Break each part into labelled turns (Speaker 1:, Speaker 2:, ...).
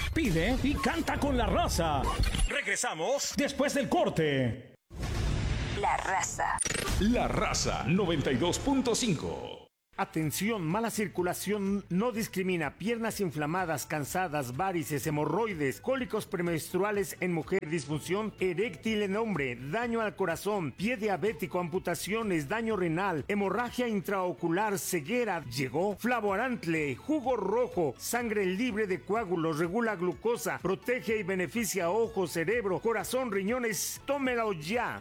Speaker 1: Pide y canta con la raza. Regresamos después del corte.
Speaker 2: La Raza.
Speaker 3: La Raza 92.5.
Speaker 4: Atención, mala circulación no discrimina. Piernas inflamadas, cansadas, varices, hemorroides, cólicos premenstruales en mujer, disfunción eréctil en hombre, daño al corazón, pie diabético, amputaciones, daño renal, hemorragia intraocular, ceguera. Llegó Flavoarantle, jugo rojo, sangre libre de coágulos, regula glucosa, protege y beneficia ojos, cerebro, corazón, riñones. Tómelo ya.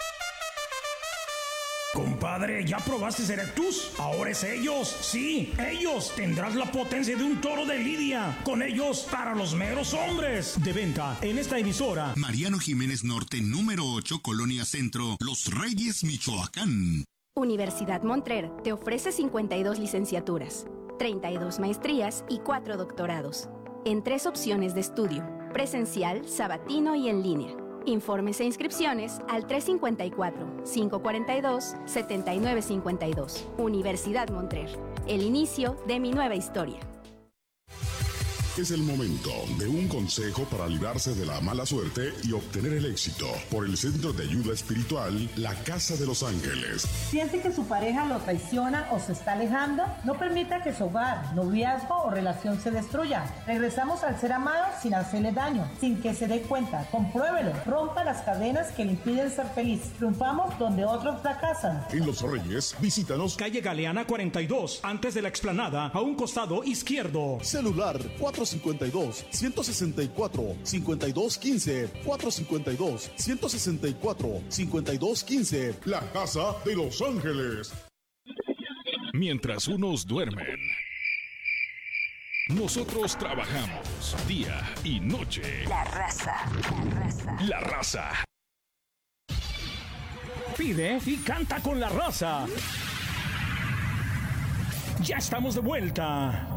Speaker 1: Compadre, ¿ya probaste Erectus? Ahora es ellos. Sí, ellos. Tendrás la potencia de un toro de lidia. Con ellos, para los meros hombres. De venta en esta emisora.
Speaker 5: Mariano Jiménez Norte, número 8, Colonia Centro, Los Reyes, Michoacán.
Speaker 2: Universidad Montrer te ofrece 52 licenciaturas, 32 maestrías y 4 doctorados, en 3 opciones de estudio: presencial, sabatino y en línea. Informes e inscripciones al 354-542-7952. Universidad Montrer. El inicio de mi nueva historia.
Speaker 6: Es el momento de un consejo para librarse de la mala suerte y obtener el éxito por el Centro de Ayuda Espiritual, La Casa de los Ángeles.
Speaker 7: ¿Siente que su pareja lo traiciona o se está alejando? No permita que su hogar, noviazgo o relación se destruya. Regresamos al ser amado sin hacerle daño, sin que se dé cuenta. Compruébelo. Rompa las cadenas que le impiden ser feliz. Triunfamos donde otros fracasan.
Speaker 6: En Los Reyes, visítanos.
Speaker 1: Calle Galeana 42, antes de la explanada, a un costado izquierdo.
Speaker 8: Celular 452-164-5215. 452-164-5215.
Speaker 6: La Casa de los Ángeles.
Speaker 3: Mientras unos duermen, nosotros trabajamos día y noche.
Speaker 2: La Raza. La Raza.
Speaker 3: La Raza.
Speaker 1: Pide y canta con la raza. Ya estamos de vuelta.